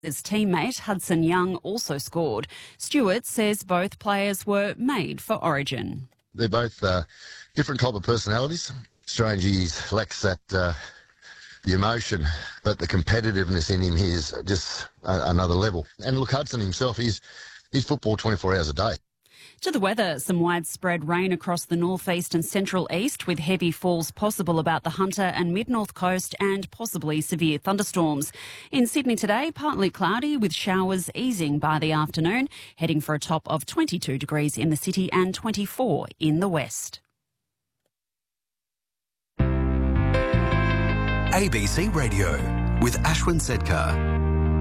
His teammate Hudson Young also scored. Stewart says both players were made for Origin. They're both different type of personalities. Strangey lacks that the emotion, but the competitiveness in him here is just another level. And look, Hudson himself, he's football 24 hours a day. To the weather, some widespread rain across the northeast and central east with heavy falls possible about the Hunter and mid-north coast and possibly severe thunderstorms. In Sydney today, partly cloudy with showers easing by the afternoon, heading for a top of 22 degrees in the city and 24 in the west. ABC Radio with Ashwin Sedkar.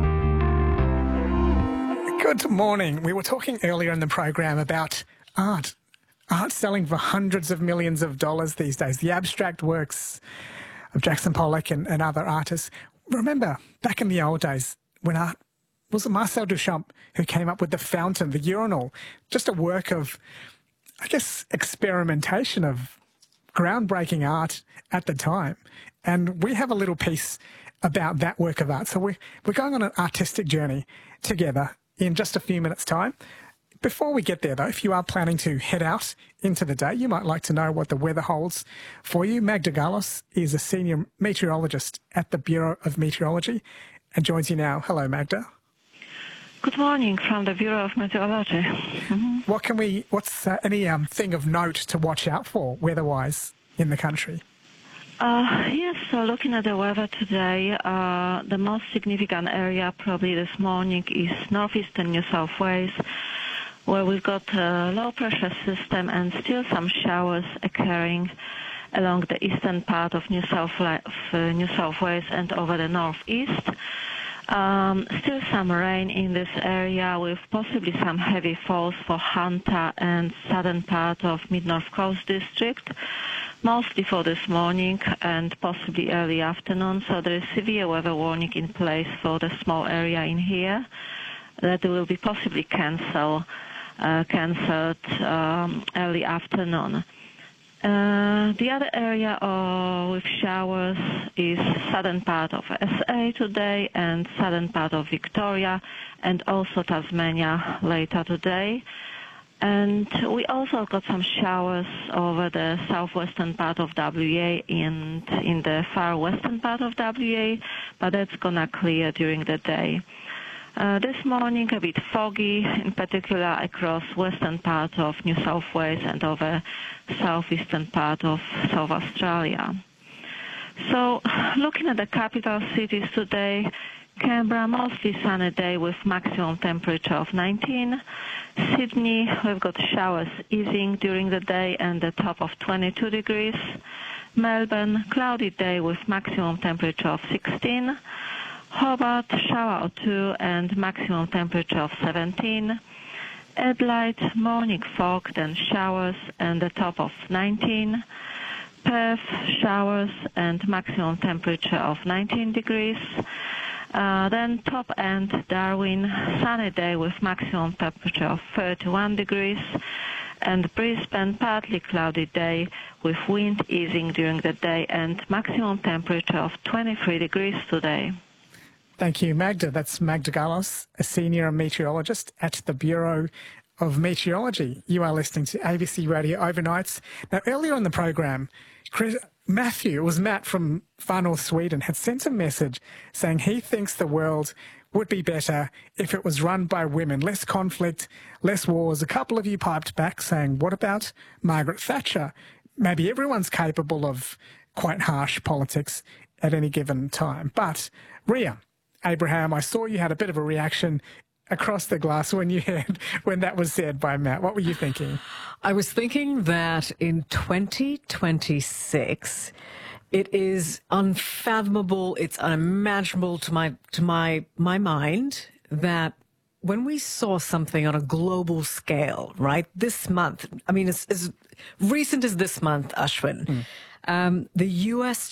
Good morning. We were talking earlier in the program about art. Art selling for hundreds of millions of dollars these days. The abstract works of Jackson Pollock and other artists. Remember, back in the old days, when art, was it Marcel Duchamp who came up with the fountain, the urinal, just a work of, I guess, experimentation of groundbreaking art at the time. And we have a little piece about that work of art. So we're going on an artistic journey together in just a few minutes' time. Before we get there, though, if you are planning to head out into the day, you might like to know what the weather holds for you. Magda Galos is a senior meteorologist at the Bureau of Meteorology and joins you now. Hello, Magda. Good morning from the Bureau of Meteorology. Mm-hmm. What's any thing of note to watch out for weather-wise in the country? Yes, so looking at the weather today, the most significant area probably this morning is northeastern New South Wales, where we've got a low-pressure system and still some showers occurring along the eastern part of New South Wales and over the northeast. Still some rain in this area with possibly some heavy falls for Hunter and southern part of Mid-North Coast District, mostly for this morning and possibly early afternoon. So there is severe weather warning in place for the small area in here that will be possibly cancelled early afternoon. The other area with showers is southern part of SA today and southern part of Victoria and also Tasmania later today. And we also got some showers over the southwestern part of WA and in the far western part of WA, but that's going to clear during the day. This morning a bit foggy, in particular across western part of New South Wales and over southeastern part of South Australia. So looking at the capital cities today, Canberra, mostly sunny day with maximum temperature of 19. Sydney, we've got showers easing during the day and the top of 22 degrees. Melbourne, cloudy day with maximum temperature of 16. Hobart, shower or two and maximum temperature of 17. Adelaide, morning fog, then showers and the top of 19. Perth, showers and maximum temperature of 19 degrees. Then top end, Darwin, sunny day with maximum temperature of 31 degrees. And Brisbane, partly cloudy day with wind easing during the day and maximum temperature of 23 degrees today. Thank you, Magda. That's Magda Galos, a senior meteorologist at the Bureau of Meteorology. You are listening to ABC Radio Overnights. Now, earlier in the program, Matt from far north Sweden had sent a message saying he thinks the world would be better if it was run by women. Less conflict, less wars. A couple of you piped back saying, what about Margaret Thatcher? Maybe everyone's capable of quite harsh politics at any given time. But, Ria Abraham, I saw you had a bit of a reaction across the glass when that was said by Matt. What were you thinking? I was thinking that in 2026, it is unfathomable, it's unimaginable to my mind that when we saw something on a global scale, right, this month, I mean, as recent as this month, Ashwin, the US